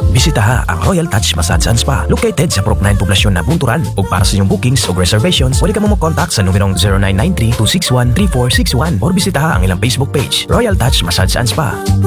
Bisitaha ang Royal Touch Massage and Spa located sa Prok 9 poblasyon na Bunturan. Ug para sa inyong bookings o reservations, pwede ka mo mag-contact sa numerong 0993-261-3461 or bisitaha ang ilang Facebook page, Royal Touch Massage and Spa.